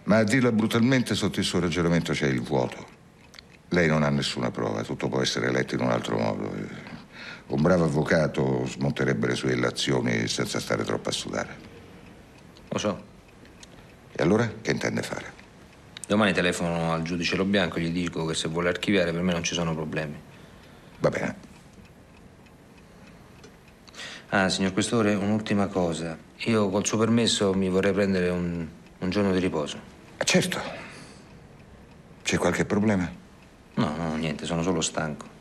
Ma a dirla brutalmente, sotto il suo ragionamento c'è il vuoto. Lei non ha nessuna prova, tutto può essere letto in un altro modo. Un bravo avvocato smonterebbe le sue illazioni senza stare troppo a sudare. Lo so. E allora che intende fare? Domani telefono al giudice Lo Bianco e gli dico che se vuole archiviare per me non ci sono problemi. Va bene. Ah, signor Questore, un'ultima cosa. Io col suo permesso mi vorrei prendere un giorno di riposo. Certo. C'è qualche problema? No, no, niente, sono solo stanco.